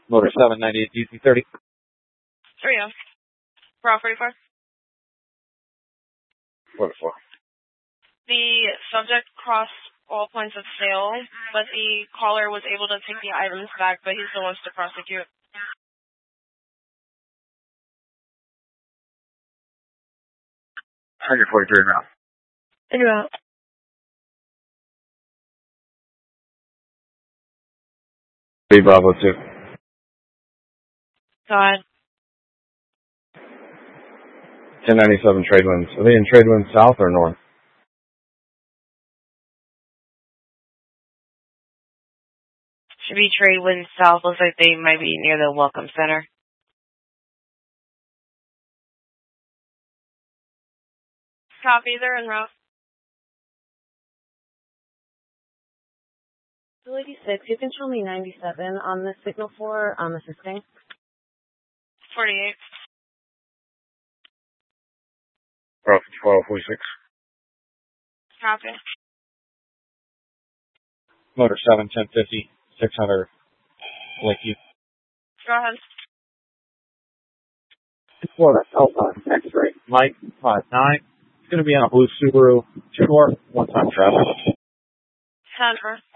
Motor 798 DC30. There you go. Raw 44. 44. The subject crossed all points of sale, but the caller was able to take the items back, but he still wants to prosecute. Tiger 43 round. Figure out. Bravo 2. Go ahead. 1097 trade winds. Are they in trade winds south or north? Should be trade winds south. Looks like they might be near the Welcome Center. Copy, they're en route. 286, you can show me 97 on the signal for assisting. 48. Bravo 1246. Copy. Motor 7 1050 600 Lakeview. Go ahead. Florida Alpine X-ray. Mike 59. It's going to be on a blue Subaru 2-door, one-time travel. 10 for.